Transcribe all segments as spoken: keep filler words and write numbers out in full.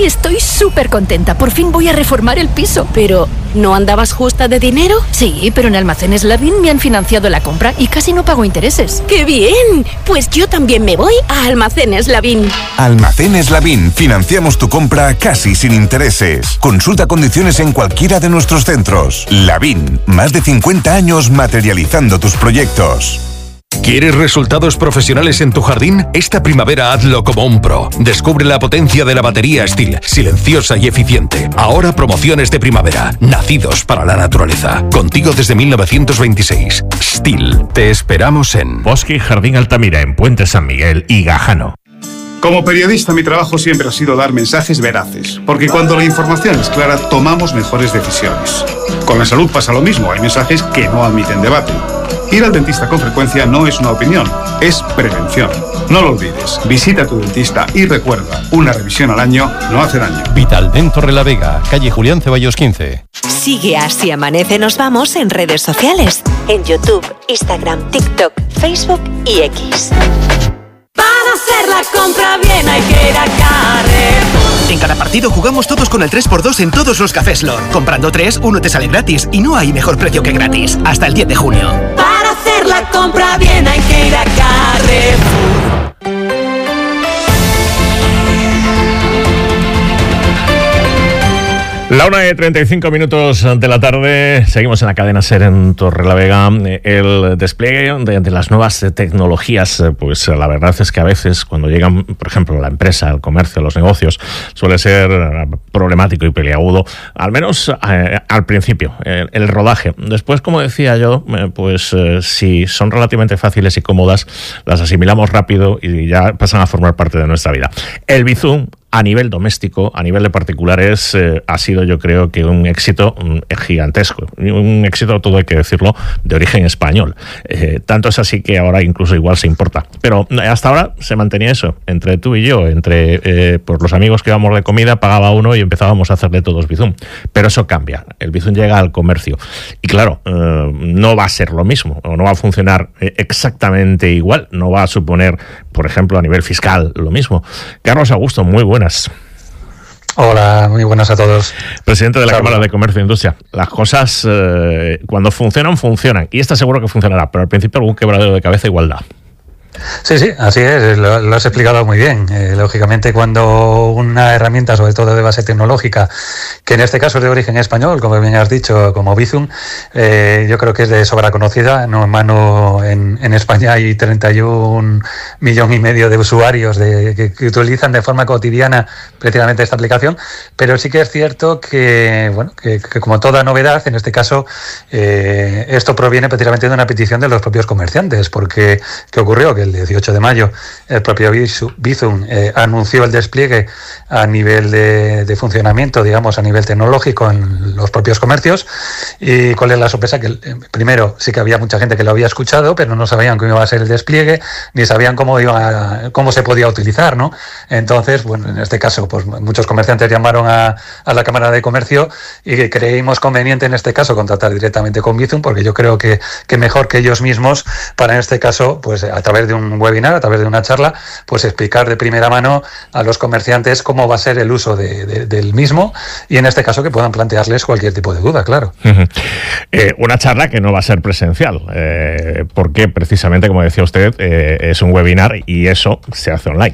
Sí, estoy súper contenta. Por fin voy a reformar el piso. Pero, ¿no andabas justa de dinero? Sí, pero en Almacenes Lavín me han financiado la compra y casi no pago intereses. ¡Qué bien! Pues yo también me voy a Almacenes Lavín. Almacenes Lavín. Financiamos tu compra casi sin intereses. Consulta condiciones en cualquiera de nuestros centros. Lavín. Más de cincuenta años materializando tus proyectos. ¿Quieres resultados profesionales en tu jardín? Esta primavera hazlo como un pro. Descubre la potencia de la batería Stihl, silenciosa y eficiente. Ahora promociones de primavera, nacidos para la naturaleza. Contigo desde mil novecientos veintiséis. Stihl, te esperamos en Bosque y Jardín Altamira, en Puente San Miguel y Gajano. Como periodista, mi trabajo siempre ha sido dar mensajes veraces, porque cuando la información es clara, tomamos mejores decisiones. Con la salud pasa lo mismo, hay mensajes que no admiten debate. Ir al dentista con frecuencia no es una opinión, es prevención. No lo olvides, visita a tu dentista y recuerda, una revisión al año no hace daño. Vitaldent Torrelavega, calle Julián Ceballos quince. Sigue a Si Amanece Nos Vamos en redes sociales, en YouTube, Instagram, TikTok, Facebook y X. Para hacer la compra bien hay que ir a Carrefour. En cada partido jugamos todos con el tres por dos en todos los cafés Lord. Comprando tres, uno te sale gratis y no hay mejor precio que gratis. Hasta el diez de junio. Para hacer la compra bien hay que ir a Carrefour. La una y treinta y cinco minutos de la tarde, seguimos en la cadena SER en Torrelavega. El despliegue de, de las nuevas tecnologías, pues la verdad es que a veces cuando llegan, por ejemplo, a la empresa, al comercio, los negocios, suele ser problemático y peliagudo, al menos eh, al principio, eh, el rodaje. Después, como decía yo, eh, pues eh, si son relativamente fáciles y cómodas, las asimilamos rápido y ya pasan a formar parte de nuestra vida. El Bizum, a nivel doméstico, a nivel de particulares, eh, ha sido, yo creo, que un éxito mm, gigantesco. Un éxito, todo hay que decirlo, de origen español. Eh, tanto es así que ahora incluso igual se importa. Pero hasta ahora se mantenía eso, entre tú y yo, entre eh, por los amigos que íbamos de comida, pagaba uno y empezábamos a hacerle todos Bizum. Pero eso cambia. El Bizum llega al comercio. Y claro, eh, no va a ser lo mismo, o no va a funcionar eh, exactamente igual. No va a suponer, por ejemplo, a nivel fiscal, lo mismo. Carlos Augusto, muy bueno. Hola, muy buenas a todos. Presidente de la Salud. Cámara de Comercio e Industria. Las cosas, eh, cuando funcionan, funcionan. Y esta seguro que funcionará, pero al principio algún quebradero de cabeza igual da. Sí, sí, así es, lo, lo has explicado muy bien. Eh, lógicamente, cuando una herramienta, sobre todo de base tecnológica, que en este caso es de origen español, como bien has dicho, como Bizum, eh, yo creo que es de sobra conocida. No en mano, en, en España hay treinta y un millón y medio de usuarios de, que, que utilizan de forma cotidiana precisamente esta aplicación, pero sí que es cierto que, bueno, que, que como toda novedad, en este caso, eh, esto proviene precisamente de una petición de los propios comerciantes, porque ¿qué ocurrió? Que el dieciocho de mayo el propio Bizum eh, anunció el despliegue a nivel de, de funcionamiento, digamos, a nivel tecnológico en los propios comercios. ¿Y cuál es la sorpresa? Que eh, primero sí que había mucha gente que lo había escuchado, pero no sabían cómo iba a ser el despliegue, ni sabían cómo iba a, cómo se podía utilizar, ¿no? Entonces, bueno, en este caso, pues muchos comerciantes llamaron a, a la Cámara de Comercio y creímos conveniente en este caso contratar directamente con Bizum, porque yo creo que, que mejor que ellos mismos para en este caso, pues a través de un webinar, a través de una charla, pues explicar de primera mano a los comerciantes cómo va a ser el uso de, de, del mismo y en este caso que puedan plantearles cualquier tipo de duda, claro. Uh-huh. Eh, una charla que no va a ser presencial, eh, porque precisamente, como decía usted, eh, es un webinar y eso se hace online.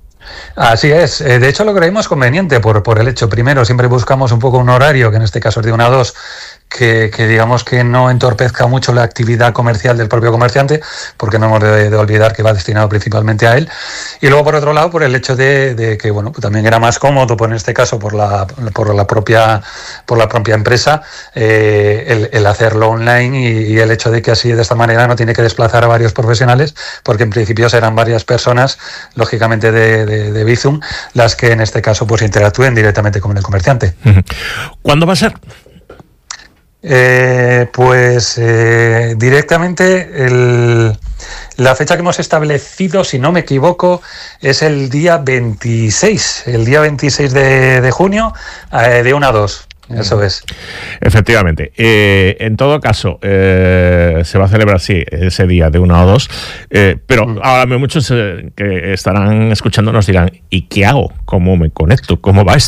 Así es, de hecho lo creímos conveniente por, por el hecho, primero, siempre buscamos un poco un horario, que en este caso es de una a dos, que, que digamos que no entorpezca mucho la actividad comercial del propio comerciante, porque no hemos de, de olvidar que va destinado principalmente a él. Y luego, por otro lado, por el hecho de, de que, bueno, pues también era más cómodo, pues en este caso por la, por la propia, por la propia empresa, eh, el, el hacerlo online y, y el hecho de que así de esta manera no tiene que desplazar a varios profesionales, porque en principio serán varias personas, lógicamente de, de, de Bizum, las que en este caso pues interactúen directamente con el comerciante. ¿Cuándo va a ser? Eh, pues eh, directamente el, la fecha que hemos establecido, si no me equivoco, es el día veintiséis, el día veintiséis de, de junio, eh, de una a dos. Eso es. Efectivamente. Eh, en todo caso, eh, se va a celebrar, sí, ese día de una o dos, eh, pero mm. ahora muchos eh, que estarán escuchándonos dirán, ¿y qué hago? ¿Cómo me conecto? ¿Cómo va esto?